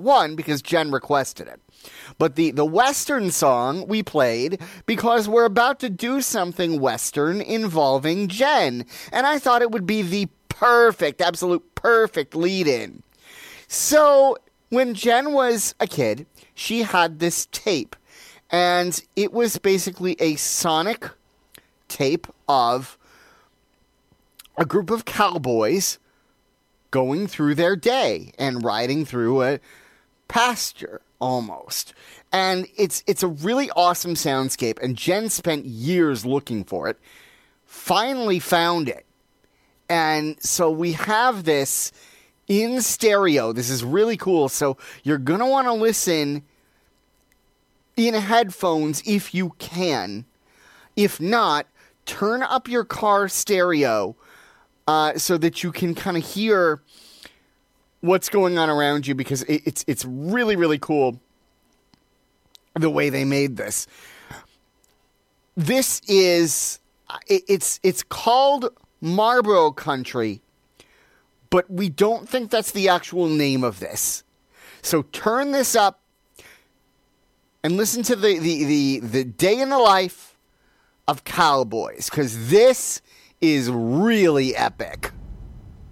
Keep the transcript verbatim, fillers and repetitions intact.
one, because Jen requested it. But the, the Western song we played because we're about to do something Western involving Jen. And I thought it would be the perfect, absolute perfect lead-in. So when Jen was a kid, she had this tape. And it was basically a sonic tape of a group of cowboys going through their day and riding through a pasture. Almost. And it's it's a really awesome soundscape, and Jen spent years looking for it, finally found it. And so we have this in stereo. This is really cool. So you're going to want to listen in headphones if you can. If not, turn up your car stereo uh, so that you can kind of hear what's going on around you, because it, it's it's really, really cool the way they made this. This is, it, it's it's called Marlboro Country, but we don't think that's the actual name of this. So turn this up and listen to the, the, the, the day in the life of cowboys, because this is really epic.